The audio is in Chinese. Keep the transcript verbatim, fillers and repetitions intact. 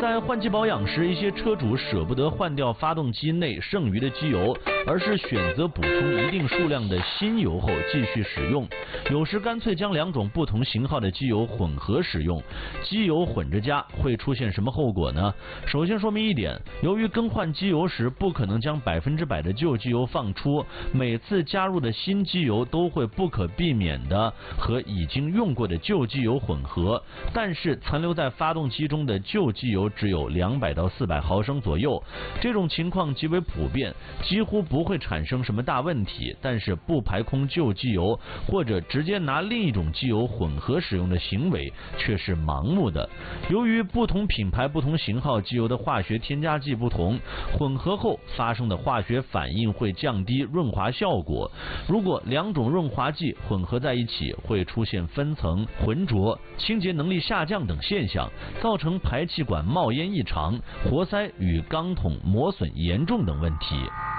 在换机保养时，一些车主舍不得换掉发动机内剩余的机油，而是选择补充一定数量的新油后继续使用，有时干脆将两种不同型号的机油混合使用。机油混着加会出现什么后果呢？首先说明一点，由于更换机油时不可能将百分之百的旧机油放出，每次加入的新机油都会不可避免的和已经用过的旧机油混合，但是残留在发动机中的旧机油只有两百到四百毫升左右，这种情况极为普遍，几乎不会产生什么大问题，但是不排空旧机油或者直接拿另一种机油混合使用的行为却是盲目的。由于不同品牌不同型号机油的化学添加剂不同，混合后发生的化学反应会降低润滑效果。如果两种润滑剂混合在一起，会出现分层、浑浊、清洁能力下降等现象，造成排气管冒烟异常、活塞与钢筒磨损严重等问题。